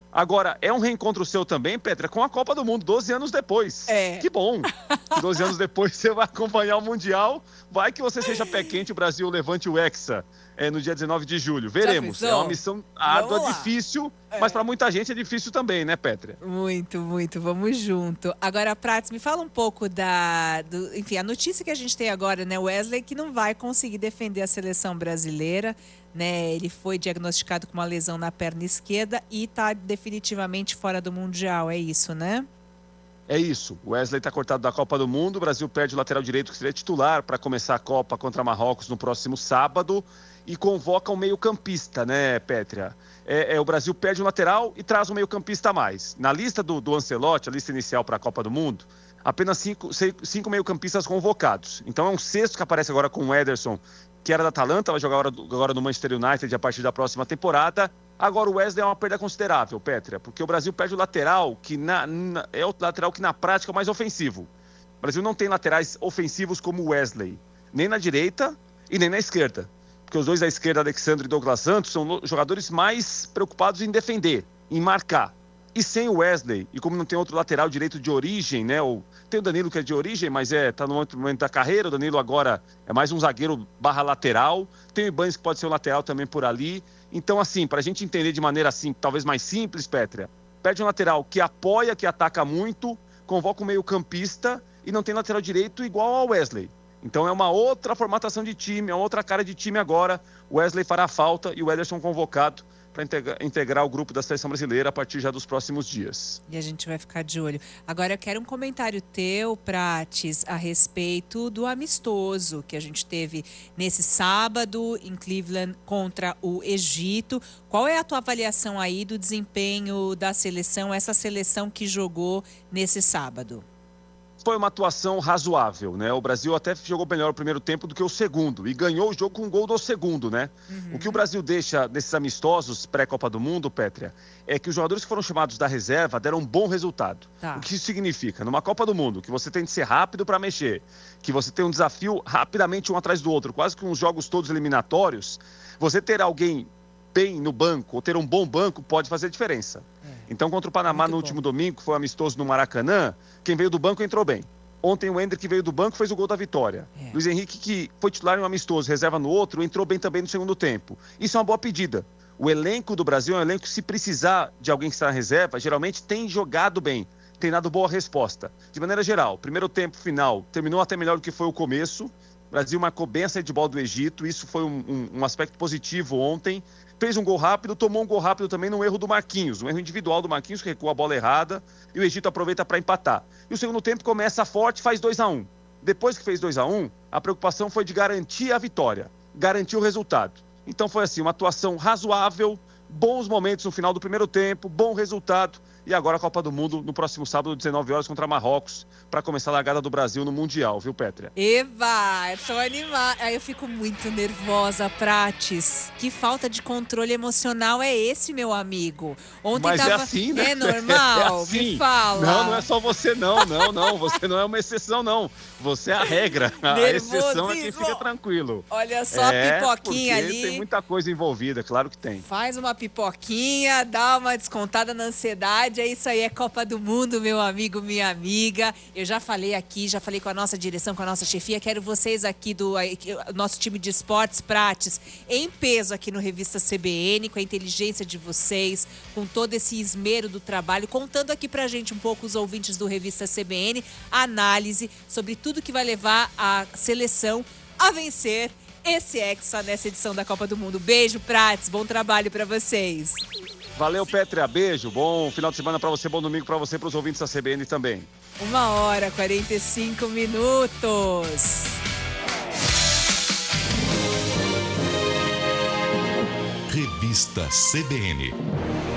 Agora, é um reencontro seu também, Petra, com a Copa do Mundo, 12 anos depois. Que bom! 12 anos depois você vai acompanhar o Mundial. Vai que você seja pé quente, o Brasil levante o Hexa no dia 19 de julho. Veremos. É uma missão árdua, difícil, mas para muita gente é difícil também, né, Petra? Muito, muito. Vamos junto. Agora, Prats, me fala um pouco enfim, a notícia que a gente tem agora, né? Wesley que não vai conseguir defender a seleção brasileira, né? Ele foi diagnosticado com uma lesão na perna esquerda e está definitivamente fora do Mundial, é isso, né? É isso. O Wesley está cortado da Copa do Mundo. O Brasil perde o lateral direito, que seria titular para começar a Copa contra Marrocos no próximo sábado. E convoca um meio-campista, né, Pétria? O Brasil perde um lateral e traz um meio-campista a mais. Na lista do Ancelotti, a lista inicial para a Copa do Mundo, apenas cinco meio-campistas convocados. Então é um sexto que aparece agora com o Ederson, que era da Atalanta, vai jogar agora no Manchester United a partir da próxima temporada. Agora o Wesley é uma perda considerável, Pétria, porque o Brasil perde o lateral, que é o lateral que na prática é o mais ofensivo. O Brasil não tem laterais ofensivos como o Wesley, nem na direita e nem na esquerda. Porque os dois da esquerda, Alexandre e Douglas Santos, são jogadores mais preocupados em defender, em marcar. E sem o Wesley, e como não tem outro lateral direito de origem, né? Tem o Danilo que é de origem, mas tá no outro momento da carreira. O Danilo agora é mais um zagueiro barra lateral. Tem o Ibanez que pode ser um lateral também por ali. Então, assim, para a gente entender de maneira assim, talvez mais simples, Pétria, perde um lateral que apoia, que ataca muito, convoca um meio-campista e não tem lateral direito igual ao Wesley. Então é uma outra formatação de time, é uma outra cara de time agora. O Wesley fará falta e o Ederson convocado para integrar o grupo da seleção brasileira a partir já dos próximos dias. E a gente vai ficar de olho. Agora eu quero um comentário teu, Prates, a respeito do amistoso que a gente teve nesse sábado em Cleveland contra o Egito. Qual é a tua avaliação aí do desempenho da seleção, essa seleção que jogou nesse sábado? Foi uma atuação razoável, né? O Brasil até jogou melhor o primeiro tempo do que o segundo e ganhou o jogo com um gol do segundo, né? O que o Brasil deixa nesses amistosos pré-Copa do Mundo, Pétria, é que os jogadores que foram chamados da reserva deram um bom resultado. O que isso significa? Numa Copa do Mundo, que você tem de ser rápido para mexer, que você tem um desafio rapidamente um atrás do outro, quase que uns jogos todos eliminatórios, você ter alguém bem no banco ou ter um bom banco pode fazer diferença. Então, contra o Panamá no último domingo, que foi amistoso no Maracanã, quem veio do banco entrou bem. Ontem o Ender, que veio do banco, fez o gol da vitória. Luiz Henrique, que foi titular em um amistoso, reserva no outro, entrou bem também no segundo tempo. Isso é uma boa pedida. O elenco do Brasil é um elenco que, se precisar de alguém que está na reserva, geralmente tem jogado bem, tem dado boa resposta. De maneira geral, primeiro tempo final terminou até melhor do que foi o começo. O Brasil marcou bem a saída de bola do Egito, isso foi um aspecto positivo ontem. Fez um gol rápido, tomou um gol rápido também no erro do Marquinhos, um erro individual do Marquinhos, que recua a bola errada, e o Egito aproveita para empatar. E o segundo tempo começa forte, faz 2-1. Depois que fez 2-1, a preocupação foi de garantir a vitória, garantir o resultado. Então foi assim, uma atuação razoável, bons momentos no final do primeiro tempo, bom resultado, e agora a Copa do Mundo no próximo sábado, 19 horas, contra Marrocos, para começar a largada do Brasil no Mundial, viu, Pétria? Eva, eu tô animada. Eu fico muito nervosa, Prates. Que falta de controle emocional é esse, meu amigo? Ontem Mas é assim, né? É normal? É assim. Me fala. Não é só você, não. Você não é uma exceção, não. Você é a regra. A exceção é quem fica tranquilo. Olha só a pipoquinha ali. Tem muita coisa envolvida, claro que tem. Faz uma pipoquinha, dá uma descontada na ansiedade. É isso aí, é Copa do Mundo, meu amigo, minha amiga. Eu já falei aqui, já falei com a nossa direção, com a nossa chefia. Quero vocês aqui do nosso time de esportes, Prates, em peso aqui no Revista CBN, com a inteligência de vocês, com todo esse esmero do trabalho, contando aqui pra gente um pouco, os ouvintes do Revista CBN, a análise sobre tudo que vai levar a seleção a vencer esse Hexa nessa edição da Copa do Mundo. Beijo, Prates, bom trabalho pra vocês. Valeu, Pétria, beijo, bom final de semana pra você, bom domingo pra você e pros ouvintes da CBN também. 1h45. Revista CBN.